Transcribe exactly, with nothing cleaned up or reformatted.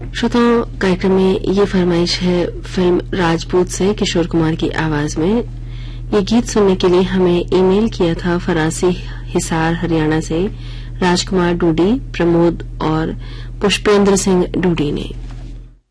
श्रोताओं, कार्यक्रम में ये फरमाइश है फिल्म राजपूत से किशोर कुमार की आवाज में। ये गीत सुनने के लिए हमें ईमेल किया था फरासी हिसार हरियाणा से राजकुमार डूडी, प्रमोद और पुष्पेंद्र सिंह डूडी ने।